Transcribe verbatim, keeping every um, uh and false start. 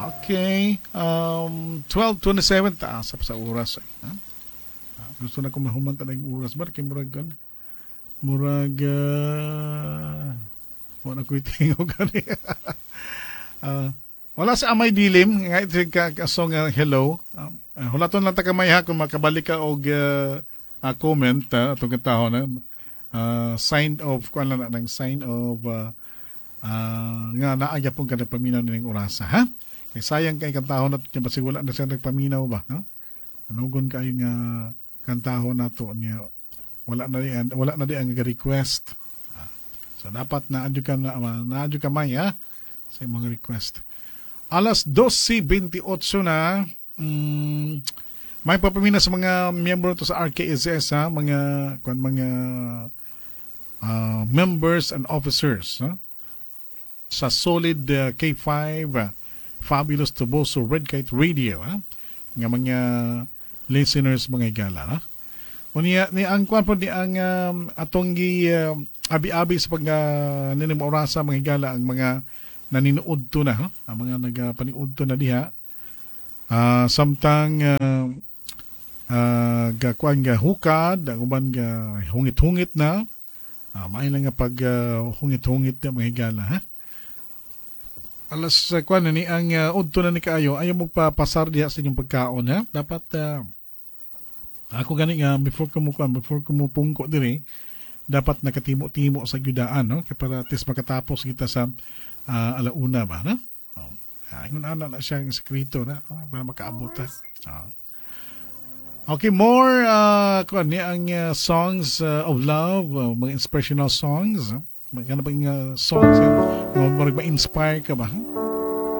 Okay. Um, twelve twenty-seven. Taas sa oras. Eh. Ha? Gusto na ko mahumanta na yung oras. Ba't kayo murag gan? Murag... Uh, wala ko itingo gani. uh, wala sa amay dilim. Nga ito ka song uh, hello. Uh, uh, hulaton lang takamay ha kung makabalik ka og uh, uh, comment uh, atong katahon na. Uh, sign of, kung ano na, ng sign of uh, uh, nga naagya pong ka nagpaminaw ng orasa, ha? Kaya sayang kay kantahon na ito, kasi wala na siya nagpaminaw ba, no? Anugon kayo nga kantahon na ito niya, wala na di, wala na di ang request. So, dapat na-adyo ka na, na-adyo ka may, ha? Sa mga request. Alas twelve twenty-eight na, mm, may papamina sa mga miyembro to sa R K S S, ha? Mga, kung mga uh, members and officers, ha? Sa Solid uh, K five, uh, Fabulous Toboso, Red Kite Radio, ha? Nga mga listeners, mga igala, ha? Unya, ni ang kwan po ni ang um, atong gi uh, abi-abi sa pag uh, ninim orasa, mga igala, ang mga naninood to na, ha? Ang mga nagpaniud to na diha. Uh, samtang uh, uh, gakuan ga hukad, ang uban ga hungit-hungit na, uh, may lang nga pag uh, hungit-hungit na mga igala, ha? Alas uh, kuan na ni ang uh, udto na ni kaayo, ayaw mo pa pasar diha sa inyong pagkaon, ha? Dapat uh, ako gani nga before ko mo kuan, before ko mo pungko diri, dapat nakatimo-timo sa gyudaan, no? Kaya para at least makatapos kita sa uh, alauna ba, no? Oh. Ayun ana na siyang sekreto na, oh, para makaabot ta. Oh. Okay, more uh, kuan ni ang uh, songs uh, of love, uh, mga inspirational songs, huh? Mga na bang uh, songs yan? Uh, mag-inspire ka ba? Huh?